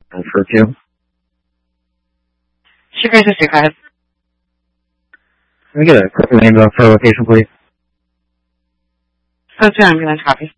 for 2. Sugar 65. Can we get a quick name for location, please? Go to ambulance copy.